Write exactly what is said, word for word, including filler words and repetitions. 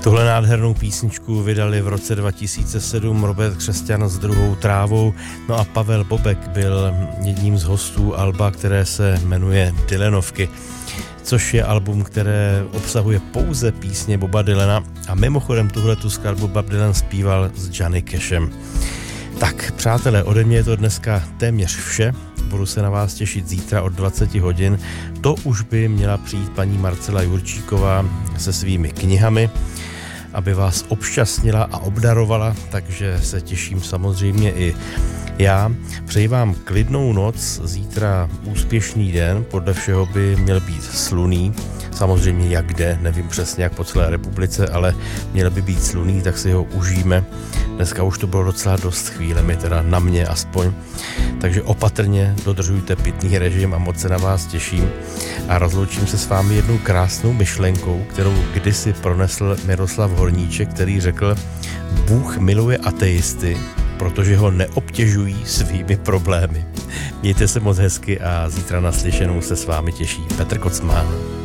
Tuhle nádhernou písničku vydali v roce dva tisíce sedm Robert Křesťan s Druhou trávou, no a Pavel Bobek byl jedním z hostů alba, které se jmenuje Dylanovky, což je album, které obsahuje pouze písně Boba Dylana a mimochodem tuhletu skladbu Bob Dylan zpíval s Johnny Cashem. Tak, přátelé, ode mě je to dneska téměř vše. Budu se na vás těšit zítra od dvacet hodin. To už by měla přijít paní Marcela Jurčíková se svými knihami, aby vás obšťastnila a obdarovala, takže se těším samozřejmě i já. Přeji vám klidnou noc, zítra úspěšný den, podle všeho by měl být slunný, samozřejmě jak kde, nevím přesně jak po celé republice, ale měl by být slunný, tak si ho užijeme. Dneska už to bylo docela dost chvílemi, teda na mě aspoň, takže opatrně dodržujte pitný režim a moc se na vás těším a rozloučím se s vámi jednou krásnou myšlenkou, kterou kdysi pronesl Miroslav Horníček, který řekl: Bůh miluje ateisty, protože ho neobtěžují svými problémy. Mějte se moc hezky a zítra naslyšenou se s vámi těší Petr Kocman.